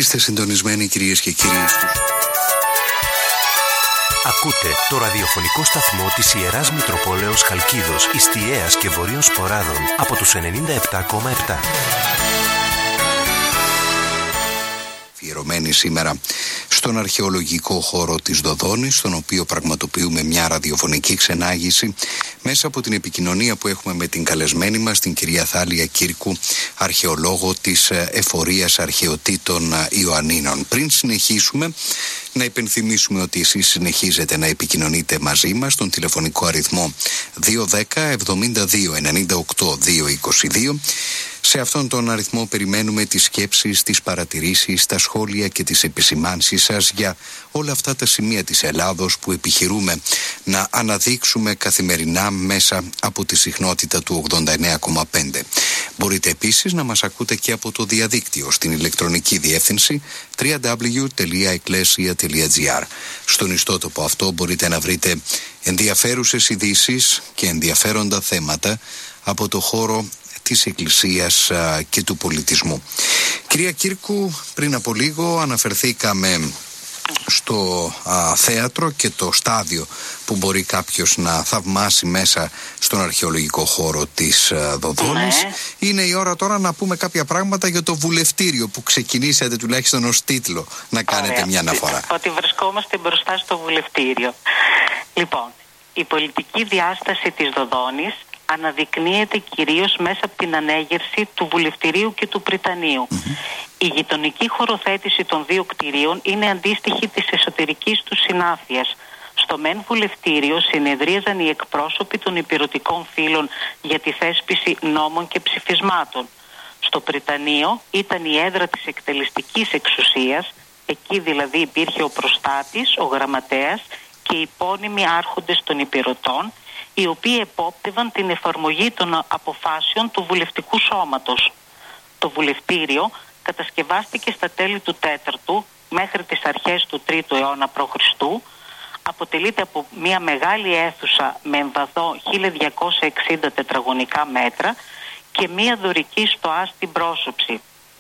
Είστε συντονισμένοι, κυρίες και κύριοι. Ακούτε το ραδιοφωνικό σταθμό της Ιεράς Μητροπόλεως Χαλκίδος, Ιστιαίας και Βορείων Σποράδων από τους 97,7. Αφιερωμένη σήμερα στον αρχαιολογικό χώρο της Δοδόνης, στον οποίο πραγματοποιούμε μια ραδιοφωνική ξενάγηση μέσα από την επικοινωνία που έχουμε με την καλεσμένη μας, την κυρία Θάλια Κύρκου, αρχαιολόγο της Εφορίας Αρχαιοτήτων Ιωαννίνων. Πριν συνεχίσουμε, να υπενθυμίσουμε ότι εσείς συνεχίζετε να επικοινωνείτε μαζί μας στον τηλεφωνικό αριθμό 210 72 98 222. Σε αυτόν τον αριθμό περιμένουμε τις σκέψεις, τις παρατηρήσεις, τα σχόλια και τις επισημάνσεις σας για όλα αυτά τα σημεία της Ελλάδος που επιχειρούμε να αναδείξουμε καθημερινά μέσα από τη συχνότητα του 89,5. Μπορείτε επίσης να μας ακούτε και από το διαδίκτυο στην ηλεκτρονική διεύθυνση www.ecclesia.gr. Στον ιστότοπο αυτό μπορείτε να βρείτε ενδιαφέρουσες ειδήσεις και ενδιαφέροντα θέματα από το χώρο της Εκκλησίας και του πολιτισμού. Κυρία Κύρκου, πριν από λίγο αναφερθήκαμε στο θέατρο και το στάδιο που μπορεί κάποιος να θαυμάσει μέσα στον αρχαιολογικό χώρο της Δοδόνης. Ναι. Είναι η ώρα τώρα να πούμε κάποια πράγματα για το βουλευτήριο που ξεκινήσατε τουλάχιστον ως τίτλο να κάνετε μια αναφορά. Ότι βρισκόμαστε μπροστά στο βουλευτήριο. Λοιπόν, η πολιτική διάσταση της Δοδόνης αναδεικνύεται κυρίως μέσα από την ανέγερση του βουλευτηρίου και του πριτανείου. Η γειτονική χωροθέτηση των δύο κτηρίων είναι αντίστοιχη της εσωτερικής του συνάφειας. Στο μεν βουλευτήριο συνεδρίαζαν οι εκπρόσωποι των ηπειρωτικών φύλων για τη θέσπιση νόμων και ψηφισμάτων. Στο πριτανείο ήταν η έδρα της εκτελεστικής εξουσίας, εκεί δηλαδή υπήρχε ο προστάτης, ο γραμματέας και οι υπόνυμοι άρχοντες των ηπειρωτών, οι οποίοι επόπτευαν την εφαρμογή των αποφάσεων του βουλευτικού σώματος. Το βουλευτήριο κατασκευάστηκε στα τέλη του 4ου μέχρι τις αρχές του 3ου αιώνα π.Χ. Αποτελείται από μια μεγάλη αίθουσα με εμβαδό 1260 τετραγωνικά μέτρα και μια δωρική στοά στην πρόσωψη.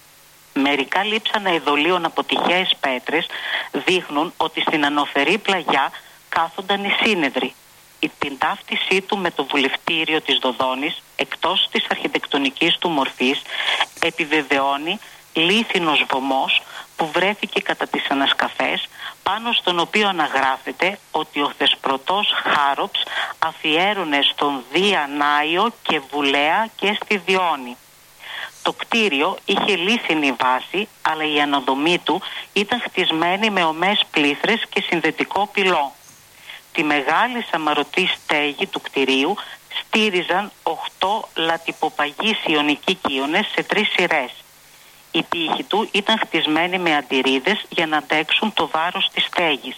Μερικά λείψανα ειδωλίων από τυχαίες πέτρες δείχνουν ότι στην ανωφερή πλαγιά κάθονταν οι σύνεδροι. Την ταύτισή του με το βουλευτήριο της Δοδόνης, εκτός της αρχιτεκτονικής του μορφής, επιβεβαιώνει λίθινος βωμός που βρέθηκε κατά τις ανασκαφές, πάνω στον οποίο αναγράφεται ότι ο Θεσπρωτός Χάροψ αφιέρωνε στον Δία Νάιο και Βουλέα και στη Διόνη. Το κτίριο είχε λίθινη βάση, αλλά η αναδομή του ήταν χτισμένη με ομές πλήθρες και συνδετικό πυλό. Τη μεγάλη σαμαρωτή στέγη του κτηρίου στήριζαν 8 λατυποπαγείς ιωνικοί κύονες σε 3 σειρές. Οι τοίχοι του ήταν χτισμένοι με αντιρίδες για να αντέξουν το βάρος της στέγης.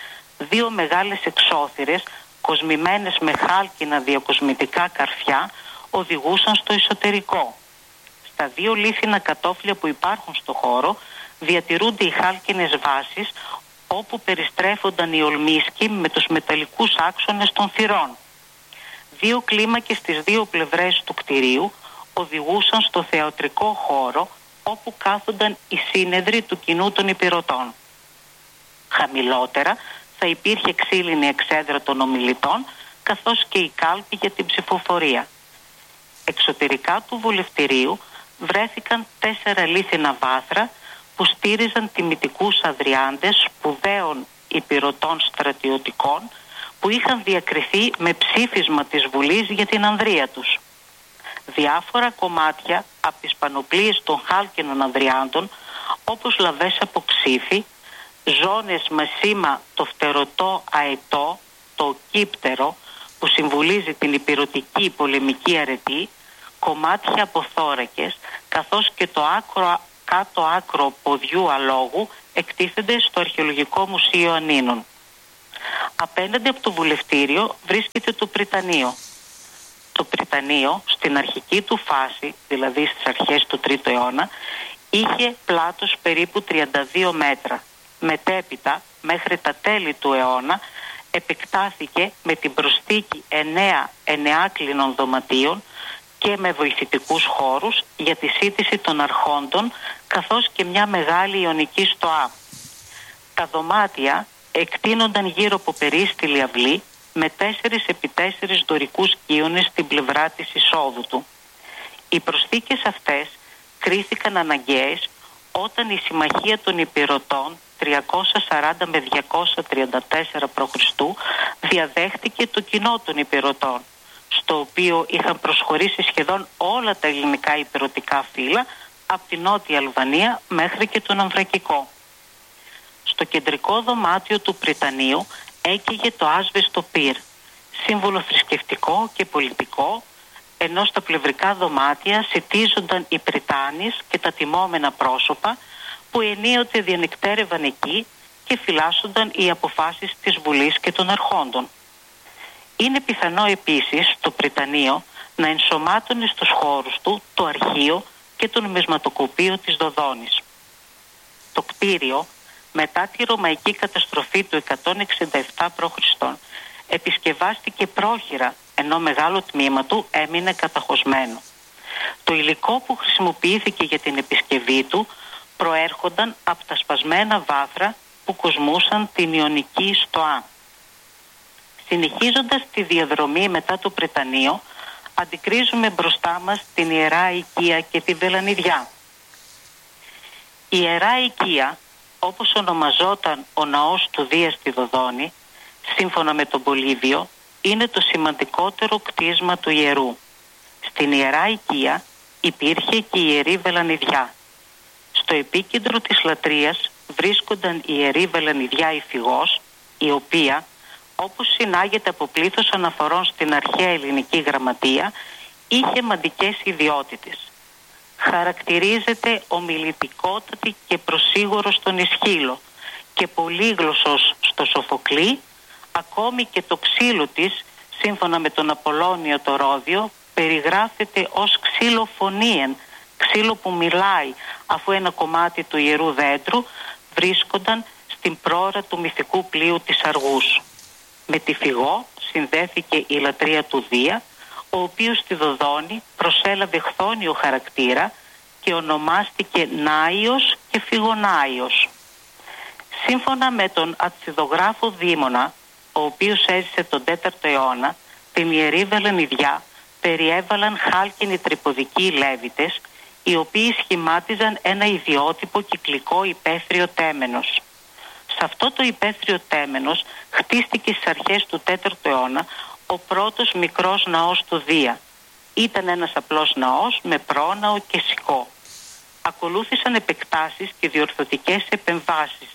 2 μεγάλες εξώθυρες, κοσμημένες με χάλκινα διακοσμητικά καρφιά, οδηγούσαν στο εσωτερικό. Στα 2 λίθινα κατόφλια που υπάρχουν στο χώρο διατηρούνται οι χάλκινες βάσεις, όπου περιστρέφονταν οι ολμίσκοι με τους μεταλλικούς άξονες των θυρών. 2 κλίμακες στις 2 πλευρές του κτηρίου οδηγούσαν στο θεατρικό χώρο, όπου κάθονταν οι σύνεδροι του κοινού των ηπειρωτών. Χαμηλότερα θα υπήρχε ξύλινη εξέδρα των ομιλητών, καθώς και η κάλπη για την ψηφοφορία. Εξωτερικά του βουλευτηρίου βρέθηκαν 4 λίθινα βάθρα που στήριζαν τιμητικούς αδριάντες σπουδαίων ηπειρωτών στρατιωτικών που είχαν διακριθεί με ψήφισμα της Βουλής για την ανδρεία τους. Διάφορα κομμάτια από τις πανοπλίες των χάλκινων αδριάντων, όπως λαβές από ξύφη, ζώνες με σήμα το φτερωτό αετό, το κύπτερο που συμβολίζει την ηπειρωτική πολεμική αρετή, κομμάτια από θώρακες, καθώς και το κάτω άκρο ποδιού αλόγου εκτίθενται στο Αρχαιολογικό Μουσείο Ιωαννίνων. Απέναντι από το βουλευτήριο βρίσκεται το πριτανείο. Το πριτανείο στην αρχική του φάση, δηλαδή στις αρχές του 3ου αιώνα, είχε πλάτος περίπου 32 μέτρα. Μετέπειτα, μέχρι τα τέλη του αιώνα, επεκτάθηκε με την προσθήκη 9 ενεάκλινων δωματίων και με βοηθητικούς χώρους για τη σύντηση των αρχόντων, καθώς και μια μεγάλη ιονική στοά. Τα δωμάτια εκτείνονταν γύρω από περίστηλη αυλή με 4x4 δωρικούς κύονες στην πλευρά της εισόδου του. Οι προσθήκες αυτές κρίθηκαν αναγκαίες όταν η Συμμαχία των Υπηρωτών 340 με 234 π.Χ. διαδέχτηκε το κοινό των Υπηρωτών, στο οποίο είχαν προσχωρήσει σχεδόν όλα τα ελληνικά υπηρωτικά φύλλα από την Νότια Αλβανία μέχρι και τον Αμβρακικό. Στο κεντρικό δωμάτιο του Πριτανείου έκαιγε το άσβεστο πυρ, σύμβολο θρησκευτικό και πολιτικό, ενώ στα πλευρικά δωμάτια σιτίζονταν οι Πριτάνεις και τα τιμόμενα πρόσωπα που ενίοτε διανυκτέρευαν εκεί και φυλάσσονταν οι αποφάσεις της Βουλής και των Αρχόντων. Είναι πιθανό επίσης το Πριτανείο να ενσωμάτωνε στους χώρους του το αρχείο και το νομισματοκοπείο της Δοδόνης. Το κτίριο, μετά τη ρωμαϊκή καταστροφή του 167 π.Χ., επισκευάστηκε πρόχειρα, ενώ μεγάλο τμήμα του έμεινε καταχωσμένο. Το υλικό που χρησιμοποιήθηκε για την επισκευή του προέρχονταν από τα σπασμένα βάθρα που κοσμούσαν την Ιωνική στοά. Συνεχίζοντας τη διαδρομή μετά το Πριτανείο, αντικρίζουμε μπροστά μας την Ιερά Οικία και τη Βελανιδιά. Η Ιερά Οικία, όπως ονομαζόταν ο ναός του Δία στη Δοδόνη, σύμφωνα με τον Πολύβιο, είναι το σημαντικότερο κτίσμα του ιερού. Στην Ιερά Οικία υπήρχε και η Ιερή Βελανιδιά. Στο επίκεντρο της λατρείας βρίσκονταν η Ιερή Βελανιδιά η Φυγός, η οποία, όπως συνάγεται από πλήθος αναφορών στην αρχαία ελληνική γραμματεία, είχε μαντικές ιδιότητες. Χαρακτηρίζεται ομιλητικότατη και προσίγωρο στον Ισχύλο και πολύγλωσσος στο Σοφοκλή, ακόμη και το ξύλο της, σύμφωνα με τον Απολώνιο το Ρόδιο, περιγράφεται ως ξύλο φωνίεν, ξύλο που μιλάει, αφού ένα κομμάτι του ιερού δέντρου βρίσκονταν στην πρόωρα του μυθικού πλοίου της Αργούς. Με τη Φυγό συνδέθηκε η λατρεία του Δία, ο οποίος στη Δοδόνη προσέλαβε χθόνιο χαρακτήρα και ονομάστηκε Νάιος και Φυγονάιος. Σύμφωνα με τον Ατσιδογράφο Δήμονα, ο οποίος έζησε τον 4ο αιώνα, την Ιερή Βελανιδιά περιέβαλαν χάλκινοι τρυποδικοί Λέβητες, οι οποίοι σχημάτιζαν ένα ιδιότυπο κυκλικό υπαίθριο τέμενος. Σε αυτό το υπαίθριο τέμενος χτίστηκε στις αρχές του 4ου αιώνα ο πρώτος μικρός ναός του Δία. Ήταν ένας απλός ναός με πρόναο και σικό. Ακολούθησαν επεκτάσεις και διορθωτικές επεμβάσεις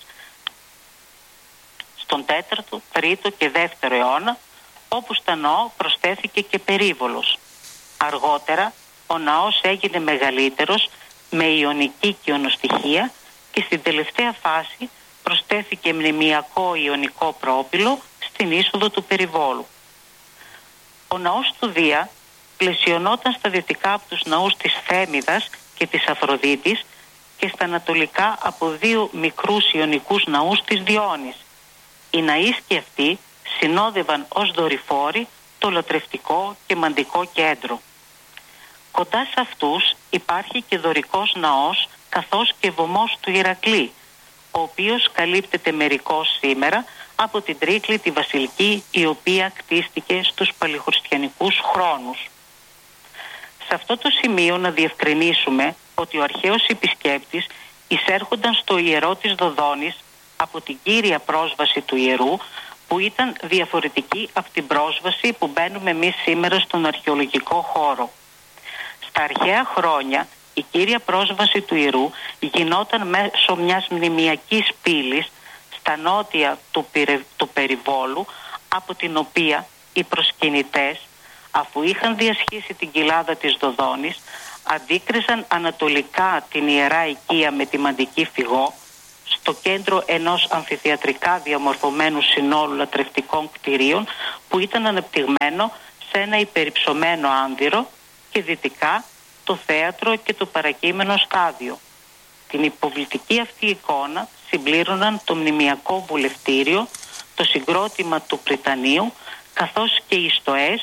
στον 4ο, 3ο και 2ο αιώνα, όπου στα ναό προσθέθηκε και περίβολος. Αργότερα ο ναός έγινε μεγαλύτερος με ιωνική κοιονοστοιχεία και στην τελευταία φάση προσθέθηκε μνημιακό ιωνικό πρόπυλο στην είσοδο του περιβόλου. Ο ναός του Δία πλαισιωνόταν στα δυτικά από τους ναούς της Θέμιδας και της Αφροδίτης και στα ανατολικά από δύο μικρούς ιωνικούς ναούς της Διώνης. Οι ναοί και αυτοί συνόδευαν ως δορυφόροι το λατρευτικό και μαντικό κέντρο. Κοντά σε αυτούς υπάρχει και δωρικός ναός καθώς και βωμός του Ηρακλή, ο οποίος καλύπτεται μερικώς σήμερα από την Τρίκλη τη Βασιλική, η οποία κτίστηκε στους παλαιοχριστιανικούς χρόνους. Σε αυτό το σημείο να διευκρινίσουμε ότι ο αρχαίος επισκέπτης εισέρχονταν στο ιερό της Δοδόνης από την κύρια πρόσβαση του ιερού, που ήταν διαφορετική από την πρόσβαση που μπαίνουμε εμείς σήμερα στον αρχαιολογικό χώρο. Στα αρχαία χρόνια η κύρια πρόσβαση του ιερού γινόταν μέσω μιας μνημιακής πύλης στα νότια του περιβόλου, από την οποία οι προσκυνητές, αφού είχαν διασχίσει την κοιλάδα της Δοδόνης, αντίκρισαν ανατολικά την Ιερά Οικία με τη μαντική Φυγό, στο κέντρο ενός αμφιθεατρικά διαμορφωμένου συνόλου λατρευτικών κτηρίων που ήταν αναπτυγμένο σε ένα υπερυψωμένο άνδυρο, και δυτικά το θέατρο και το παρακείμενο στάδιο. Την υποβλητική αυτή εικόνα συμπλήρωναν το μνημιακό βουλευτήριο, το συγκρότημα του Πριτανείου, καθώς και οι στοές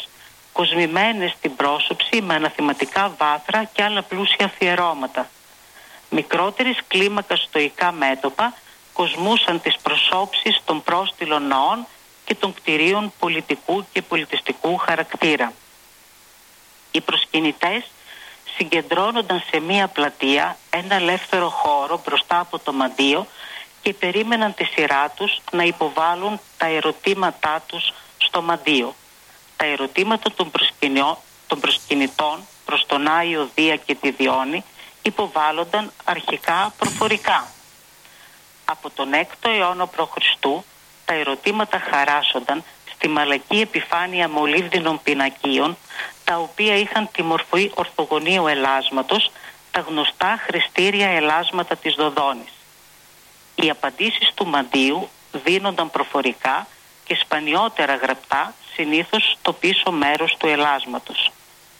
κοσμημένες στην πρόσωψη με αναθηματικά βάθρα και άλλα πλούσια αφιερώματα. Μικρότερης κλίμακας στοικά μέτωπα κοσμούσαν τις προσώψεις των πρόστιλων ναών και των κτηρίων πολιτικού και πολιτιστικού χαρακτήρα. Οι προσκυνητές συγκεντρώνονταν σε μία πλατεία, ένα ελεύθερο χώρο μπροστά από το μαντίο και περίμεναν τη σειρά τους να υποβάλουν τα ερωτήματά τους στο μαντίο. Τα ερωτήματα των προσκυνητών προς τον Άιο Δία και τη Διόνη υποβάλλονταν αρχικά προφορικά. Από τον 6ο αιώνα π.Χ. τα ερωτήματα χαράσσονταν στη μαλακή επιφάνεια μολύβδινων πινακίων, τα οποία είχαν τη μορφή ορθογωνίου ελάσματος, τα γνωστά χρηστήρια ελάσματα της Δοδόνης. Οι απαντήσεις του μαντίου δίνονταν προφορικά και σπανιότερα γραπτά, συνήθως στο πίσω μέρος του ελάσματος.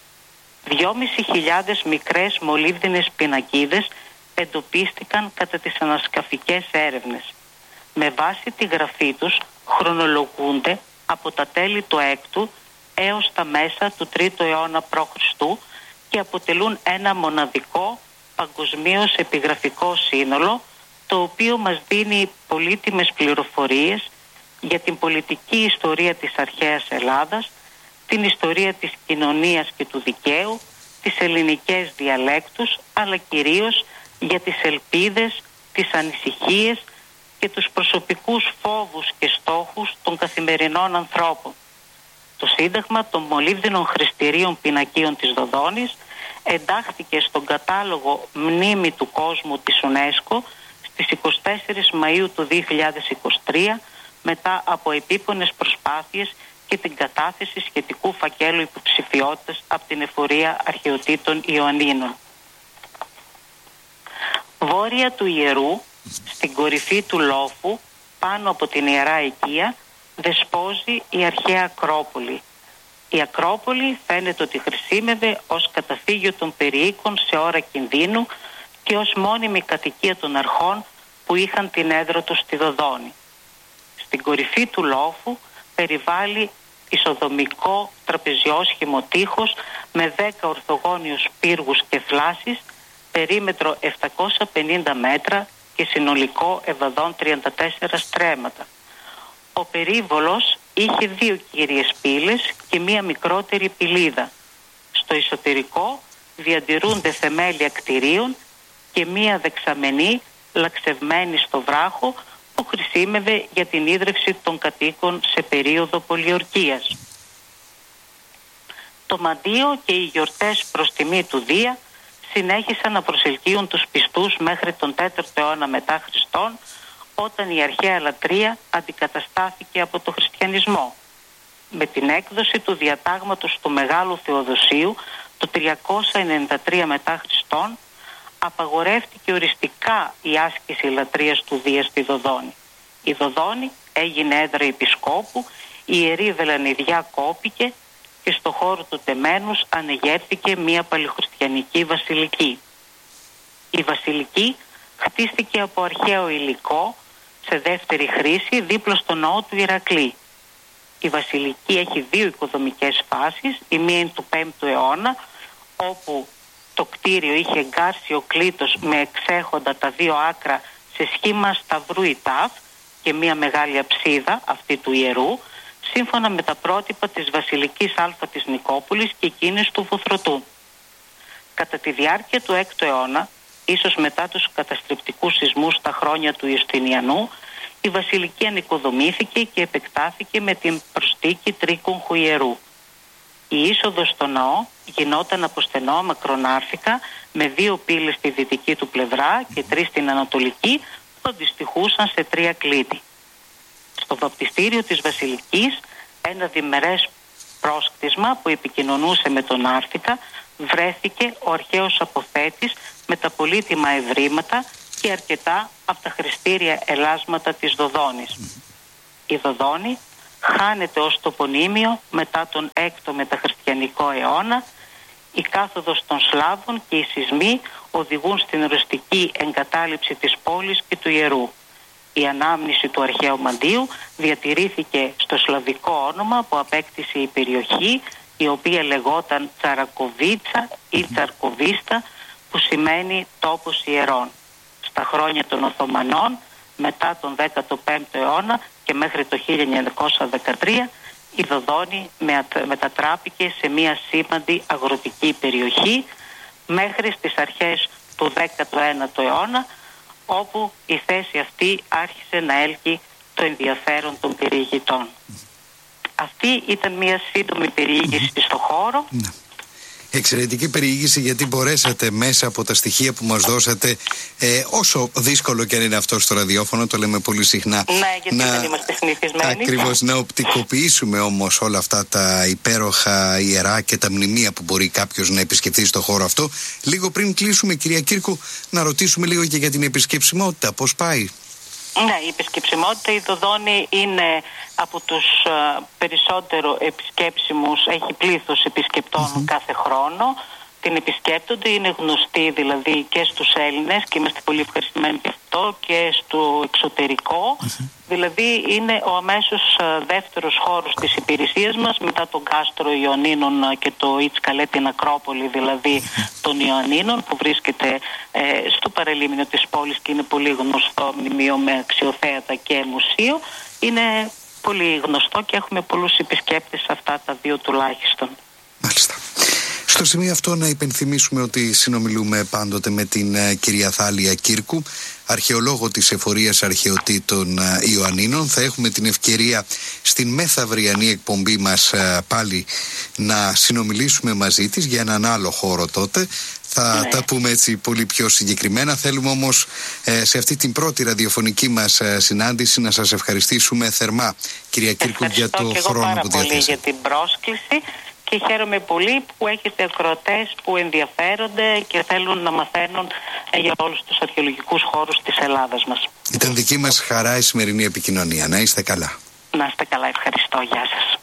2.500 μικρές μολύβδινες πινακίδες εντοπίστηκαν κατά τις ανασκαφικές έρευνες. Με βάση τη γραφή τους χρονολογούνται από τα τέλη του 6ου έως τα μέσα του 3ου αιώνα π.Χ. και αποτελούν ένα μοναδικό παγκοσμίως επιγραφικό σύνολο, το οποίο μας δίνει πολύτιμες πληροφορίες για την πολιτική ιστορία της αρχαίας Ελλάδας, την ιστορία της κοινωνίας και του δικαίου, τις ελληνικές διαλέκτους, αλλά κυρίως για τις ελπίδες, τις ανησυχίες και τους προσωπικούς φόβους και στόχους των καθημερινών ανθρώπων. Το Σύνταγμα των Μολύβδινων Χρηστηρίων Πινακίων της Δοδόνης εντάχθηκε στον κατάλογο Μνήμη του Κόσμου της UNESCO στις 24 Μαΐου του 2023, μετά από επίπονες προσπάθειες και την κατάθεση σχετικού φακέλου υποψηφιότητας από την Εφορία Αρχαιοτήτων Ιωαννίνων. Βόρεια του Ιερού, στην κορυφή του λόφου, πάνω από την Ιερά Οικία, δεσπόζει η αρχαία Ακρόπολη. Η Ακρόπολη φαίνεται ότι χρησίμευε ως καταφύγιο των περιοίκων σε ώρα κινδύνου και ως μόνιμη κατοικία των αρχών που είχαν την έδρα τους στη Δοδόνη. Στην κορυφή του λόφου περιβάλλει ισοδομικό τραπεζιόσχημο τείχος με 10 ορθογώνιους πύργους και θλάσσεις, περίμετρο 750 μέτρα και συνολικό ευαδόν 34 στρέμματα. Ο περίβολος είχε 2 κύριες πύλες και μία μικρότερη πυλίδα. Στο εσωτερικό διατηρούνται θεμέλια κτηρίων και μία δεξαμενή λαξευμένη στο βράχο που χρησίμευε για την ίδρυυση των κατοίκων σε περίοδο πολιορκίας. Το μαντίο και οι γιορτές προς τιμή του Δία συνέχισαν να προσελκύουν τους πιστούς μέχρι τον 4ο αιώνα μετά Χριστόν, όταν η αρχαία λατρεία αντικαταστάθηκε από το χριστιανισμό. Με την έκδοση του διατάγματος του Μεγάλου Θεοδοσίου το 393 μετά Χριστόν, απαγορεύτηκε οριστικά η άσκηση λατρείας του Δία στη Δοδόνη. Η Δοδόνη έγινε έδρα επισκόπου, η Ιερή Βελανιδιά κόπηκε και στο χώρο του τεμένους ανεγέρθηκε μια παλαιοχριστιανική βασιλική. Η βασιλική χτίστηκε από αρχαίο υλικό σε δεύτερη χρήση δίπλα στο ναό του Ηρακλή. Η βασιλική έχει 2 οικοδομικές φάσεις, η μία είναι του 5ου αιώνα, όπου το κτίριο είχε εγκάρσιο κλήτος με εξέχοντα τα 2 άκρα σε σχήμα σταυρού ή τάφ και μία μεγάλη αψίδα, αυτή του ιερού, σύμφωνα με τα πρότυπα της Βασιλικής Α της Νικόπολης και εκείνης του Βουθρωτού. Κατά τη διάρκεια του 6ου αιώνα, ίσως μετά τους καταστρεπτικούς σεισμούς στα χρόνια του Ιουστινιανού, η βασιλική ανοικοδομήθηκε και επεκτάθηκε με την προστίκη τρίκογχου ιερού. Η είσοδος στο ναό γινόταν από στενό μακρονάρθηκα με 2 πύλες στη δυτική του πλευρά και 3 στην ανατολική που αντιστοιχούσαν σε 3 κλίτη. Στο βαπτιστήριο της βασιλικής, ένα διμερές πρόσκτισμα που επικοινωνούσε με τον Άρθηκα, βρέθηκε ο αρχαίος αποθέτης με τα πολύτιμα ευρήματα και αρκετά από τα χρηστήρια ελάσματα της Δοδόνης. Η Δοδόνη χάνεται ως τοπονύμιο μετά τον 6ο μεταχριστιανικό αιώνα. Η κάθοδος των Σλάβων και οι σεισμοί οδηγούν στην οριστική εγκατάλειψη της πόλης και του ιερού. Η ανάμνηση του αρχαίου μαντίου διατηρήθηκε στο σλαβικό όνομα που απέκτησε η περιοχή η οποία λεγόταν Τσαρακοβίτσα ή Τσαρκοβίστα, που σημαίνει τόπος ιερών. Στα χρόνια των Οθωμανών, μετά τον 15ο αιώνα και μέχρι το 1913, η Δοδόνη μετατράπηκε σε μια σήμαντη αγροτική περιοχή μέχρι στις αρχές του 19ου αιώνα, όπου η θέση αυτή άρχισε να έλκει το ενδιαφέρον των περιηγητών. Αυτή ήταν μια σύντομη περιήγηση στο χώρο. Εξαιρετική περιήγηση, γιατί μπορέσατε μέσα από τα στοιχεία που μας δώσατε, όσο δύσκολο και αν είναι αυτό στο ραδιόφωνο, το λέμε πολύ συχνά, ναι, γιατί δεν είμαστε συνηθισμένοι. Ακριβώς, να οπτικοποιήσουμε όμως όλα αυτά τα υπέροχα ιερά και τα μνημεία που μπορεί κάποιος να επισκεφθεί στο χώρο αυτό. Λίγο πριν κλείσουμε, κυρία Κύρκου, να ρωτήσουμε λίγο και για την επισκεψιμότητα. Πώς πάει? Ναι, η επισκεψιμότητα, η Δοδόνη είναι από τους περισσότερο επισκέψιμους, έχει πλήθος επισκεπτών κάθε χρόνο. Την επισκέπτονται, είναι γνωστή δηλαδή και στους Έλληνες και είμαστε πολύ ευχαριστημένοι γι' αυτό, και στο εξωτερικό. Δηλαδή είναι ο αμέσως δεύτερος χώρος της υπηρεσίας μας μετά τον κάστρο Ιωαννίνων και το Ιτσκαλέ, την Ακρόπολη δηλαδή των Ιωαννίνων, που βρίσκεται στο παραλίμνιο της πόλης και είναι πολύ γνωστό μνημείο με αξιοθέατα και μουσείο. Είναι πολύ γνωστό και έχουμε πολλούς επισκέπτες σε αυτά τα δύο τουλάχιστον. Μάλιστα. Στο σημείο αυτό να υπενθυμίσουμε ότι συνομιλούμε πάντοτε με την κυρία Θάλια Κύρκου, αρχαιολόγο της Εφορίας Αρχαιοτήτων Ιωαννίνων. Θα έχουμε την ευκαιρία στην μεθαυριανή εκπομπή μας πάλι να συνομιλήσουμε μαζί της για έναν άλλο χώρο τότε. Θα τα πούμε έτσι πολύ πιο συγκεκριμένα. Θέλουμε όμως σε αυτή την πρώτη ραδιοφωνική μας συνάντηση να σας ευχαριστήσουμε θερμά, κυρία Κύρκου, για το χρόνο που διαθέσατε. Πολύ για την πρόσκληση. Και χαίρομαι πολύ που έχετε ακροατές που ενδιαφέρονται και θέλουν να μαθαίνουν για όλους τους αρχαιολογικούς χώρους της Ελλάδας μας. Ήταν δική μας χαρά η σημερινή επικοινωνία. Να είστε καλά. Να είστε καλά, ευχαριστώ. Γεια σας.